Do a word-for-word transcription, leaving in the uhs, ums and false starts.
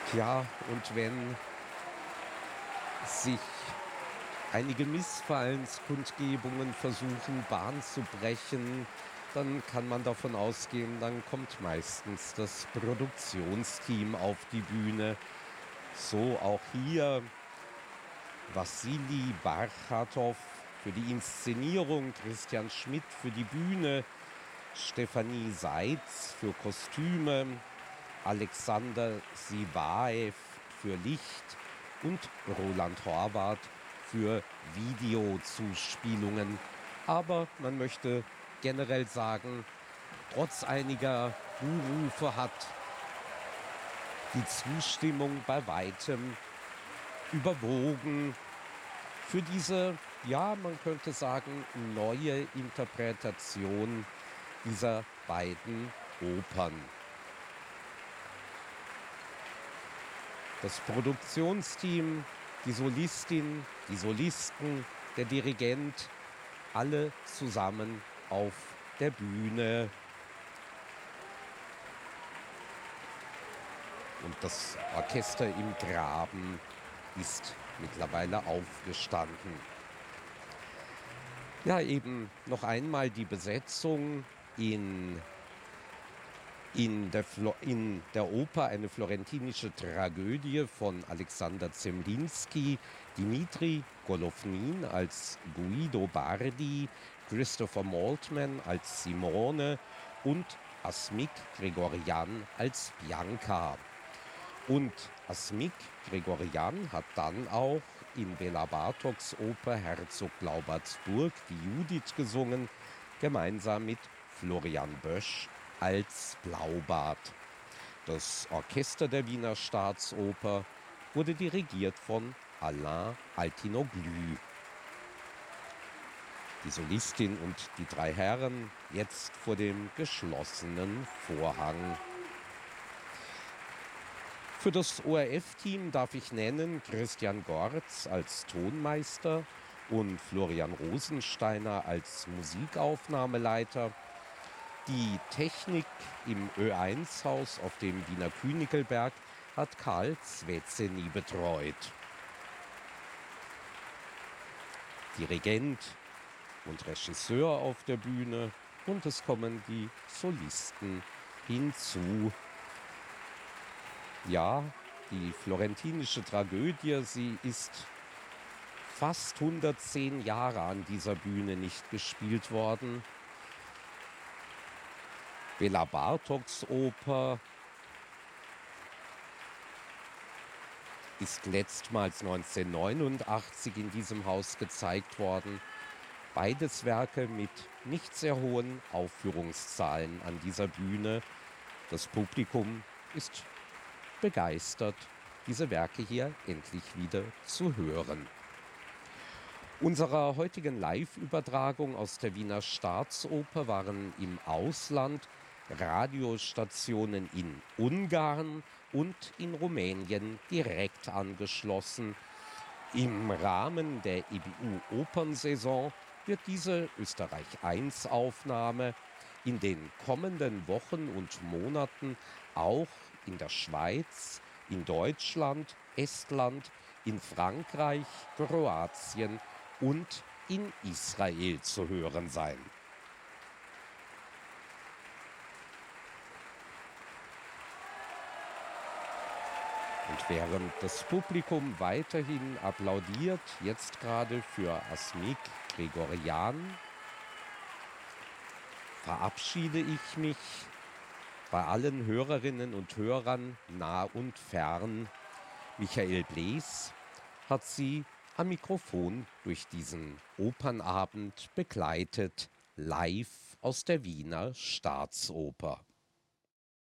Ja, und wenn sich einige Missfallenskundgebungen versuchen, Bahn zu brechen, dann kann man davon ausgehen, dann kommt meistens das Produktionsteam auf die Bühne. So auch hier Wassili Barchatow für die Inszenierung, Christian Schmidt für die Bühne, Stefanie Seitz für Kostüme, Alexander Sivaev für Licht und Roland Horvath für Videozuspielungen. Aber man möchte generell sagen, trotz einiger Buhrufe hat die Zustimmung bei weitem überwogen für diese, ja, man könnte sagen, neue Interpretation dieser beiden Opern. Das Produktionsteam, die Solistin, die Solisten, der Dirigent, alle zusammen auf der Bühne. Und das Orchester im Graben ist mittlerweile aufgestanden. Ja, eben noch einmal die Besetzung in, in, der, Flo, in der Oper eine florentinische Tragödie von Alexander Zemlinsky, Dimitri Golovnin als Guido Bardi, Christopher Maltman als Simone und Asmik Gregorian als Bianca. Und Asmik Gregorian hat dann auch in Bela Bartoks Oper Herzog Glaubertsburg die Judith gesungen, gemeinsam mit Florian Bösch als Blaubart. Das Orchester der Wiener Staatsoper wurde dirigiert von Alain Altinoglu. Die Solistin und die drei Herren jetzt vor dem geschlossenen Vorhang. Für das O R F-Team darf ich nennen Christian Gorz als Tonmeister und Florian Rosensteiner als Musikaufnahmeleiter. Die Technik im Ö eins Haus auf dem Wiener Künigelberg hat Karl Zwezeny betreut. Dirigent und Regisseur auf der Bühne und es kommen die Solisten hinzu. Ja, die florentinische Tragödie, sie ist fast hundertzehn Jahre an dieser Bühne nicht gespielt worden. Bela Bartoks Oper ist letztmals neunzehnhundertneunundachtzig in diesem Haus gezeigt worden. Beides Werke mit nicht sehr hohen Aufführungszahlen an dieser Bühne. Das Publikum ist begeistert, diese Werke hier endlich wieder zu hören. Unserer heutigen Live-Übertragung aus der Wiener Staatsoper waren im Ausland Radiostationen in Ungarn und in Rumänien direkt angeschlossen. Im Rahmen der E B U-Opernsaison wird diese Österreich eins Aufnahme in den kommenden Wochen und Monaten auch in der Schweiz, in Deutschland, Estland, in Frankreich, Kroatien und in Israel zu hören sein. Und während das Publikum weiterhin applaudiert, jetzt gerade für Asmik Gregorian, verabschiede ich mich bei allen Hörerinnen und Hörern nah und fern. Michael Blees hat sie am Mikrofon durch diesen Opernabend begleitet, live aus der Wiener Staatsoper.